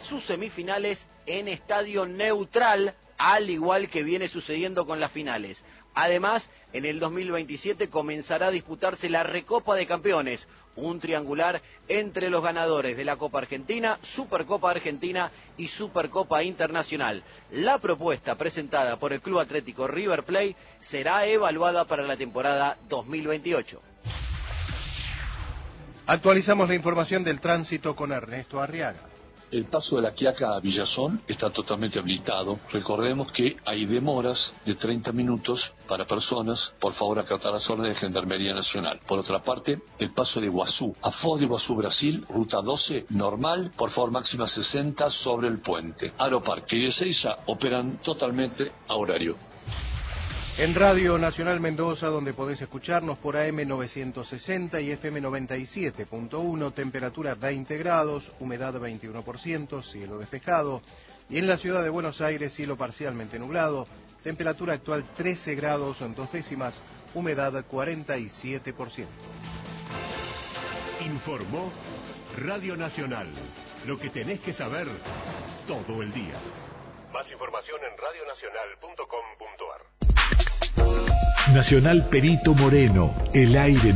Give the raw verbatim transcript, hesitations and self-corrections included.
sus semifinales en estadio neutral, al igual que viene sucediendo con las finales. Además, en el dos mil veintisiete comenzará a disputarse la Recopa de Campeones, un triangular entre los ganadores de la Copa Argentina, Supercopa Argentina y Supercopa Internacional. La propuesta presentada por el Club Atlético River Plate será evaluada para la temporada dos mil veintiocho. Actualizamos la información del tránsito con Ernesto Arriaga. El paso de La Quiaca a Villazón está totalmente habilitado. Recordemos que hay demoras de treinta minutos para personas. Por favor, acatar las órdenes de Gendarmería Nacional. Por otra parte, el paso de Iguazú a Foz de Iguazú, Brasil, ruta doce, normal, por favor, máxima sesenta sobre el puente. Aeroparque y Ezeiza operan totalmente a horario. En Radio Nacional Mendoza, donde podés escucharnos por A M novecientos sesenta y F M noventa y siete punto uno, temperatura veinte grados, humedad veintiuno por ciento, cielo despejado. Y en la ciudad de Buenos Aires, cielo parcialmente nublado, temperatura actual trece grados en dos décimas, humedad cuarenta y siete por ciento. Informó Radio Nacional, lo que tenés que saber todo el día. Más información en radio nacional punto com punto ar. Nacional Perito Moreno, el aire